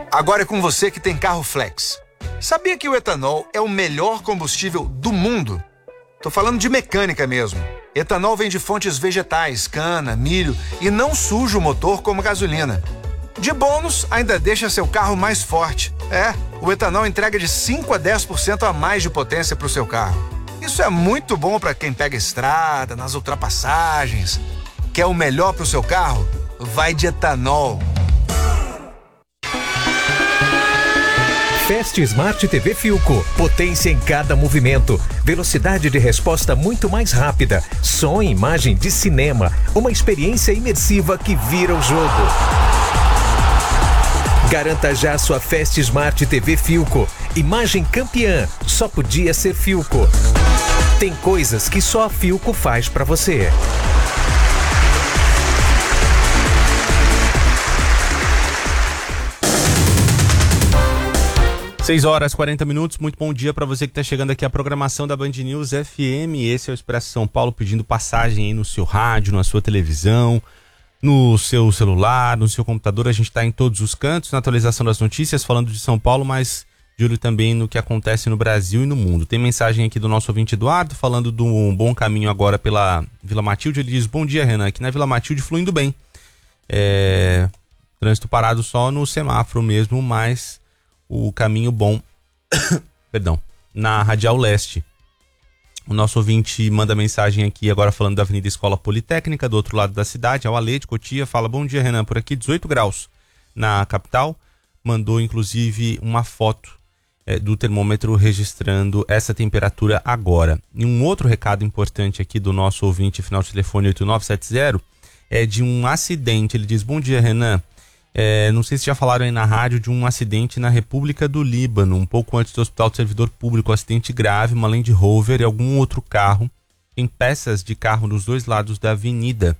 Agora é com você que tem carro flex. Sabia que o etanol é o melhor combustível do mundo? Tô falando de mecânica mesmo. Etanol vem de fontes vegetais, cana, milho e não suja o motor como gasolina. De bônus, ainda deixa seu carro mais forte. O etanol entrega de 5 a 10% a mais de potência para o seu carro. Isso é muito bom para quem pega estrada, nas ultrapassagens. Quer o melhor para o seu carro? Vai de etanol. Fast Smart TV Philco. Potência em cada movimento. Velocidade de resposta muito mais rápida. Som e imagem de cinema. Uma experiência imersiva que vira o jogo. Garanta já sua Fast Smart TV Philco. Imagem campeã. Só podia ser Philco. Tem coisas que só a Philco faz pra você. 6h40, muito bom dia para você que está chegando aqui à programação da Band News FM. Esse é o Expresso São Paulo, pedindo passagem aí no seu rádio, na sua televisão, no seu celular, no seu computador. A gente está em todos os cantos, na atualização das notícias, falando de São Paulo, mas de olho também no que acontece no Brasil e no mundo. Tem mensagem aqui do nosso ouvinte Eduardo, falando de um bom caminho agora pela Vila Matilde. Ele diz: bom dia, Renan, aqui na Vila Matilde fluindo bem. Trânsito parado só no semáforo mesmo, mas o caminho bom, perdão, na Radial Leste. O nosso ouvinte manda mensagem aqui agora falando da Avenida Escola Politécnica, do outro lado da cidade, ao Ale de Cotia. Fala: bom dia, Renan, por aqui 18 graus na capital. Mandou inclusive uma foto do termômetro registrando essa temperatura agora. E um outro recado importante aqui do nosso ouvinte, final de telefone 8970, é de um acidente. Ele diz: bom dia, Renan. Não sei se já falaram aí na rádio de um acidente na República do Líbano, um pouco antes do Hospital do Servidor Público. Acidente grave, uma Land Rover e algum outro carro. Tem peças de carro nos dois lados da avenida.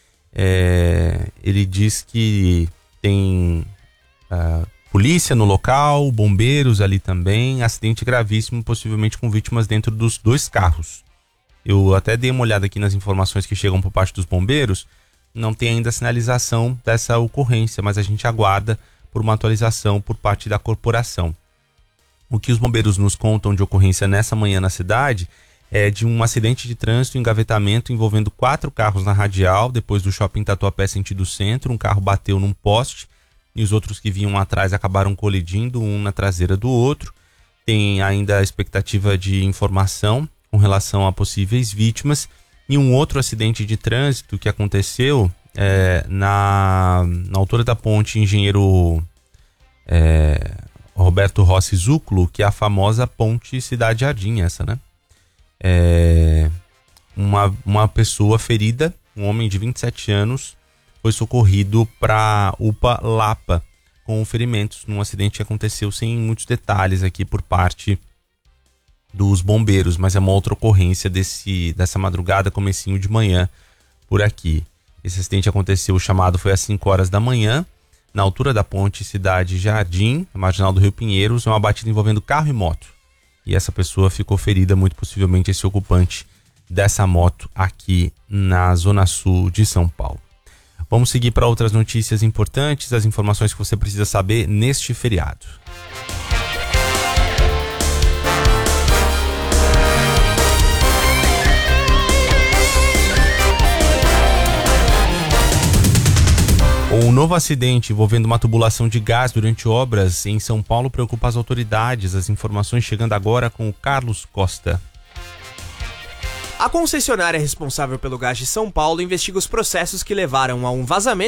Ele diz que tem polícia no local, bombeiros ali também. Acidente gravíssimo, possivelmente com vítimas dentro dos dois carros. Eu até dei uma olhada aqui nas informações que chegam por parte dos bombeiros. Não tem ainda sinalização dessa ocorrência, mas a gente aguarda por uma atualização por parte da corporação. O que os bombeiros nos contam de ocorrência nessa manhã na cidade é de um acidente de trânsito, engavetamento envolvendo 4 carros na radial, depois do shopping Tatuapé sentido centro. Um carro bateu num poste e os outros que vinham atrás acabaram colidindo, um na traseira do outro. Tem ainda a expectativa de informação com relação a possíveis vítimas. E um outro acidente de trânsito que aconteceu na altura da ponte Engenheiro Roberto Rossi Zúculo, que é a famosa ponte Cidade Jardim, essa, né? Uma pessoa ferida, um homem de 27 anos, foi socorrido para UPA Lapa com ferimentos num acidente que aconteceu sem muitos detalhes aqui por parte dos bombeiros, mas é uma outra ocorrência dessa madrugada, comecinho de manhã por aqui. Esse acidente aconteceu, o chamado foi às 5 horas da manhã, na altura da ponte Cidade Jardim, marginal do Rio Pinheiros, uma batida envolvendo carro e moto. E essa pessoa ficou ferida, muito possivelmente esse ocupante dessa moto aqui na Zona Sul de São Paulo. Vamos seguir para outras notícias importantes, as informações que você precisa saber neste feriado. Um novo acidente envolvendo uma tubulação de gás durante obras em São Paulo preocupa as autoridades. As informações chegando agora com o Carlos Costa. A concessionária responsável pelo gás de São Paulo investiga os processos que levaram a um vazamento